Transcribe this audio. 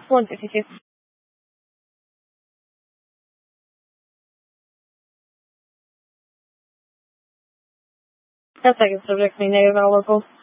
152. That's like a subject being negative on a local.